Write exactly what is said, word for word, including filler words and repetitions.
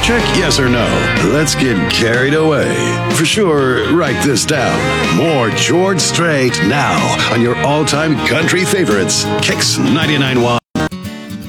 Electric, yes or no? Let's get carried away. For sure, write this down. More George Strait now on your all-time country favorites, Kicks ninety-nine point one.